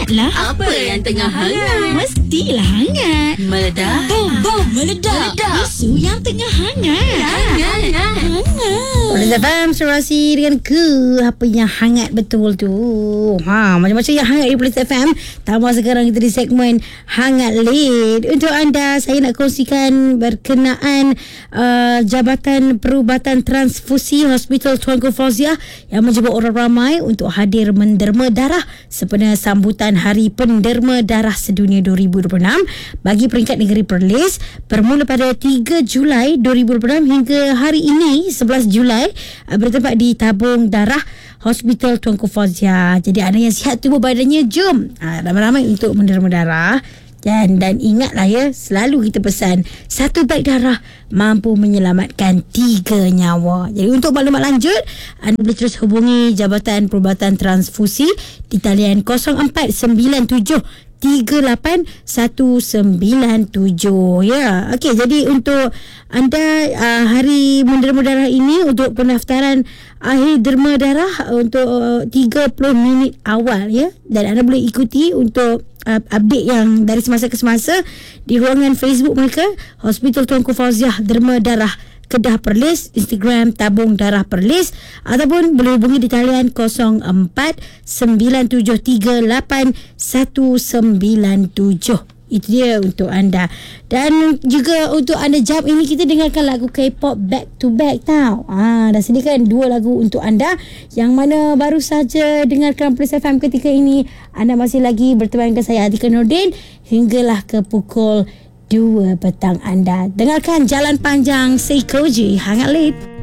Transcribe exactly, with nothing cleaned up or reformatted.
Hangatlah. Apa yang tengah hangat? Mestilah hangat. Meledak. Bom, bom, meledak. Meledak. Isu yang tengah hangat. Hangat. Hangat. Boleh faham serasi dengan ke apa yang hangat betul tu. Ha, macam-macam yang hangat di Police F M. Tambah sekarang kita di segmen Hangat Lead. Untuk anda, saya nak kongsikan berkenaan uh, Jabatan Perubatan Transfusi Hospital Tuanku Fauziah yang menjemput orang ramai untuk hadir menderma darah sempena sambutan Hari Penderma Darah Sedunia dua ribu dua puluh enam bagi peringkat negeri Perlis bermula pada tiga Julai dua ribu dua puluh enam hingga hari ini sebelas Julai uh, bertempat di tabung darah Hospital Tuanku Fauziah. Jadi anda yang sihat tubuh badannya, jom uh, ramai-ramai untuk menderma darah. Dan, dan ingatlah ya, selalu kita pesan satu beg darah mampu menyelamatkan tiga nyawa. Jadi untuk maklumat lanjut, anda boleh terus hubungi Jabatan Perubatan Transfusi di talian kosong empat sembilan tujuh tiga lapan satu sembilan tujuh. Ya, okey. Jadi untuk anda uh, hari menderma darah ini, untuk pendaftaran akhir derma darah untuk uh, tiga puluh minit awal ya, dan anda boleh ikuti untuk Uh, update yang dari semasa ke semasa di ruangan Facebook mereka, Hospital Tuanku Fauziah Derma Darah Kedah Perlis, Instagram Tabung Darah Perlis, ataupun boleh hubungi di talian kosong empat sembilan tujuh tiga lapan satu sembilan tujuh. Itu dia untuk anda. Dan juga untuk anda jam ini, kita dengarkan lagu K-pop back to back tau. Ah, dah sediakan dua lagu untuk anda, yang mana baru saja dengarkan Police F M ketika ini. Anda masih lagi berteman dengan saya Atika Nordin hinggalah ke pukul dua petang anda. Dengarkan Jalan Panjang Seikoji, Hangat Lead.